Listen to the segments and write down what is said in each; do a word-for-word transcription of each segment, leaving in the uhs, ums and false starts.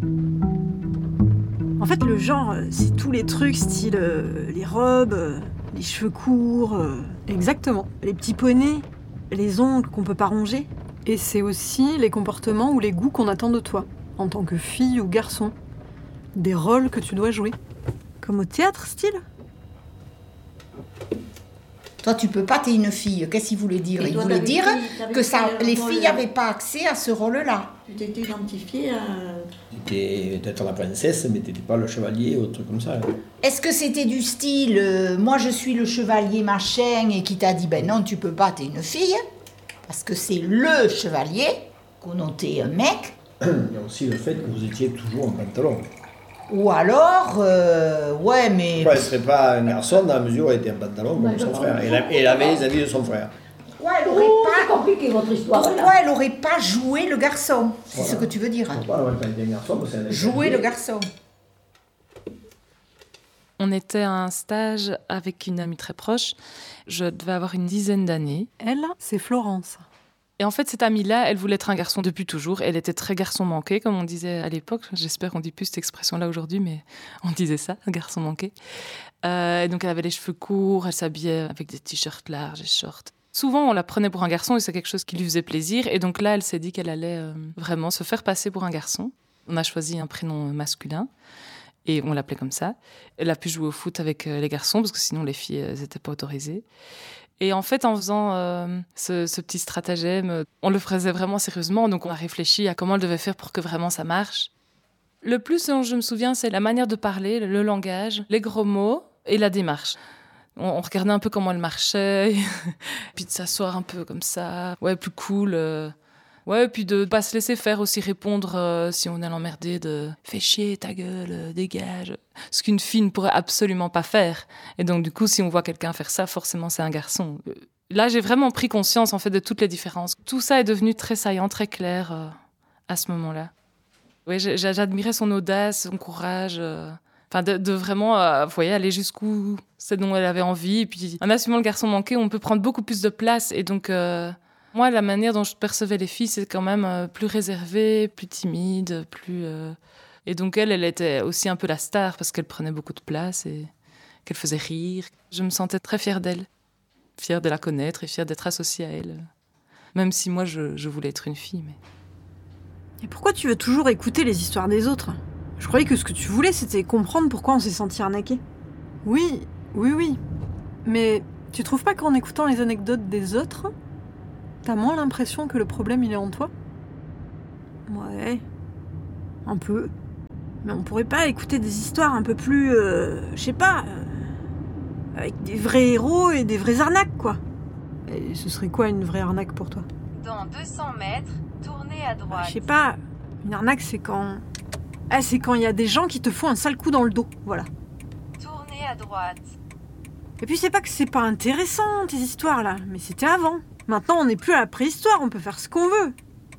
En fait, le genre, c'est tous les trucs, style euh, les robes, euh, les cheveux courts, euh, Exactement. les petits poneys, les ongles qu'on peut pas ronger. Et c'est aussi les comportements ou les goûts qu'on attend de toi, en tant que fille ou garçon. Des rôles que tu dois jouer. Comme au théâtre, style. Toi, tu peux pas, t'es une fille. Qu'est-ce qu'il voulait dire? Et Il toi, voulait t'avais dire pris- t'avais que pris ça, le les rôle- filles n'avaient pas accès à ce rôle-là. Tu t'étais identifiée à... T'étais peut-être la princesse, mais t'étais pas le chevalier ou un truc comme ça. Est-ce que c'était du style, euh, moi je suis le chevalier machin, et qui t'a dit, ben non, tu peux pas, t'es une fille, parce que c'est le chevalier, connoté un mec, Il y a aussi le fait que vous étiez toujours en pantalon. ou alors, euh, ouais, mais... Pourquoi elle serait pas un garçon dans la mesure où elle était en pantalon comme Ouais, son je frère? comprends. Et elle, et elle avait les habits de son frère. Pourquoi elle aurait Oh, c'est pas... compliqué votre histoire. Pourquoi là. elle aurait pas joué le garçon? C'est Voilà. ce que tu veux dire. Pourquoi elle aurait pas été un garçon? Parce qu'elle avait Jouer été- le garçon. On était à un stage avec une amie très proche. Je devais avoir une dizaine d'années. Elle, c'est Florence. Et en fait, cette amie-là, elle voulait être un garçon depuis toujours. Elle était très garçon manqué, comme on disait à l'époque. J'espère qu'on dit plus cette expression-là aujourd'hui, mais on disait ça, un garçon manqué. Euh, et donc, elle avait les cheveux courts, elle s'habillait avec des t-shirts larges et shorts. Souvent, on la prenait pour un garçon et c'est quelque chose qui lui faisait plaisir. Et donc là, elle s'est dit qu'elle allait euh, vraiment se faire passer pour un garçon. On a choisi un prénom masculin et on l'appelait comme ça. Elle a pu jouer au foot avec euh, les garçons parce que sinon, les filles n'étaient pas autorisées. Et en fait, en faisant euh, ce, ce petit stratagème, on le faisait vraiment sérieusement. Donc, on a réfléchi à comment elle devait faire pour que vraiment ça marche. Le plus dont je me souviens, c'est la manière de parler, le langage, les gros mots et la démarche. On, on regardait un peu comment elle marchait, puis de s'asseoir un peu comme ça, ouais, plus cool. Euh, ouais, puis de pas se laisser faire aussi, répondre euh, si on est l'emmerder, de « fais chier, ta gueule, euh, dégage ». Ce qu'une fille ne pourrait absolument pas faire. Et donc, du coup, si on voit quelqu'un faire ça, forcément, c'est un garçon. Euh, Là, j'ai vraiment pris conscience, en fait, de toutes les différences. Tout ça est devenu très saillant, très clair euh, à ce moment-là. Oui, j'ai- j'admirais son audace, son courage, euh, enfin de, de vraiment, euh, vous voyez, aller jusqu'où c'est dont elle avait envie. Et puis, en assumant le garçon manqué, on peut prendre beaucoup plus de place. Et donc, euh, moi, la manière dont je percevais les filles, c'est quand même euh, plus réservé, plus timide, plus. euh, Et donc, elle, elle était aussi un peu la star parce qu'elle prenait beaucoup de place et qu'elle faisait rire. Je me sentais très fière d'elle, fière de la connaître et fière d'être associée à elle. Même si moi, je, je voulais être une fille, mais. Et pourquoi tu veux toujours écouter les histoires des autres? Je croyais que ce que tu voulais, c'était comprendre pourquoi on s'est senti arnaqué. Oui, oui, oui. Mais tu trouves pas qu'en écoutant les anecdotes des autres, t'as moins l'impression que le problème il est en toi? Ouais, un peu. Mais on pourrait pas écouter des histoires un peu plus, euh, je sais pas, euh, avec des vrais héros et des vraies arnaques, quoi. Et ce serait quoi une vraie arnaque pour toi? Dans deux cents mètres, tournez à droite. Je sais pas, une arnaque, c'est quand... Ah, c'est quand il y a des gens qui te font un sale coup dans le dos, voilà. Tournez à droite. Et puis c'est pas que c'est pas intéressant, tes histoires, là, mais c'était avant. Maintenant, on n'est plus à la préhistoire, on peut faire ce qu'on veut.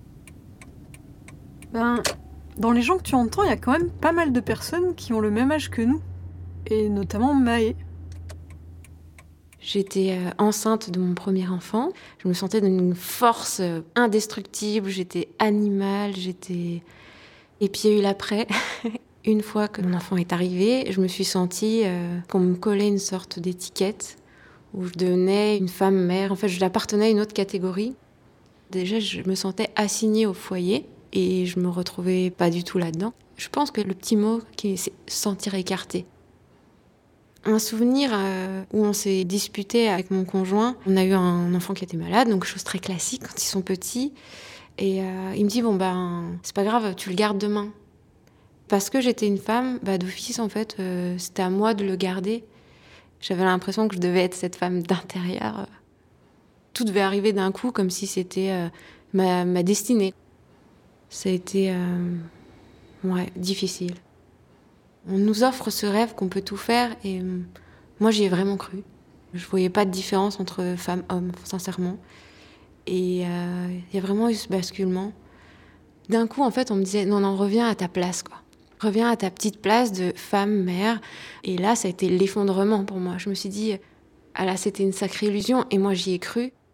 Ben, dans les gens que tu entends, il y a quand même pas mal de personnes qui ont le même âge que nous. Et notamment Maë. J'étais euh, enceinte de mon premier enfant. Je me sentais d'une force euh, indestructible. J'étais animale, j'étais... Et puis il y a eu l'après. Une fois que mon enfant est arrivé, je me suis sentie euh, qu'on me collait une sorte d'étiquette où je devenais une femme mère. En fait, je appartenais à une autre catégorie. Déjà, je me sentais assignée au foyer et je me retrouvais pas du tout là-dedans. Je pense que le petit mot, qui c'est se sentir écartée. Un souvenir euh, où on s'est disputé avec mon conjoint. On a eu un enfant qui était malade, donc chose très classique quand ils sont petits. Et euh, il me dit, bon ben, c'est pas grave, tu le gardes demain. Parce que j'étais une femme, bah, d'office, en fait, euh, c'était à moi de le garder. J'avais l'impression que je devais être cette femme d'intérieur. Tout devait arriver d'un coup, comme si c'était euh, ma, ma destinée. Ça a été euh, ouais, difficile. On nous offre ce rêve qu'on peut tout faire et euh, moi j'y ai vraiment cru. Je voyais pas de différence entre femmes et hommes, sincèrement. Et il euh, y a vraiment eu ce basculement. D'un coup, en fait, on me disait non, non, reviens à ta place, quoi. Reviens à ta petite place de femme, mère. Et là, ça a été l'effondrement pour moi. Je me suis dit, ah là, c'était une sacrée illusion et moi j'y ai cru.